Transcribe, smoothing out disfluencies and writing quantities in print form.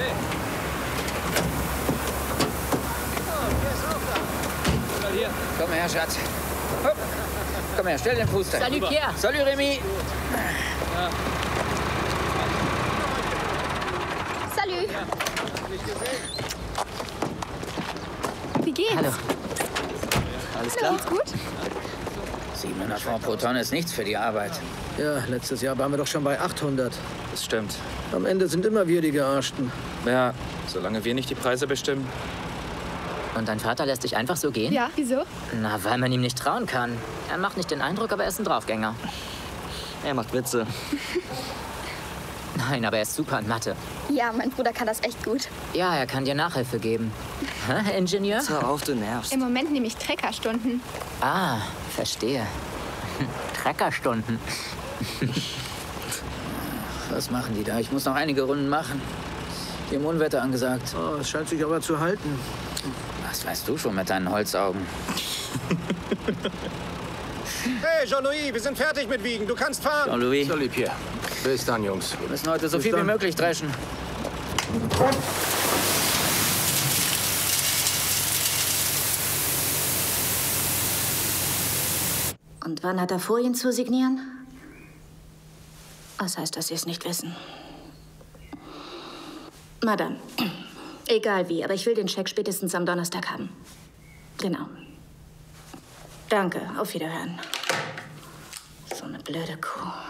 Mal hier. Komm her, Schatz. Hopp. Komm her, stell den Fuß da. Salut, Pierre. Salut, Rémi. Ja. Salut. Wie geht's? Hallo. Alles klar? Geht's gut? 700 Francs pro Tonne ist nichts für die Arbeit. Ja, letztes Jahr waren wir doch schon bei 800. Das stimmt. Am Ende sind immer wir die Gearschten. Ja, solange wir nicht die Preise bestimmen. Und dein Vater lässt dich einfach so gehen? Ja, wieso? Na, weil man ihm nicht trauen kann. Er macht nicht den Eindruck, aber er ist ein Draufgänger. Er macht Witze. Nein, aber er ist super in Mathe. Ja, mein Bruder kann das echt gut. Ja, er kann dir Nachhilfe geben. Hä, Ingenieur? Hör auf, du nervst. Im Moment nehme ich Treckerstunden. Ah, verstehe. Treckerstunden. Was machen die da? Ich muss noch einige Runden machen. Die haben Unwetter angesagt. Oh, es scheint sich aber zu halten. Was weißt du schon mit deinen Holzaugen? Hey, Jean-Louis, wir sind fertig mit Wiegen. Du kannst fahren. Jean-Louis, Salut, Pierre. Bis dann, Jungs. wir müssen heute so Bis viel wie dann. möglich dreschen. Und wann hat er vor, ihn zu signieren? Was heißt, dass Sie es nicht wissen? Madame, egal wie, aber ich will den Scheck spätestens am Donnerstag haben. Genau. Danke, auf Wiederhören. So eine blöde Kuh.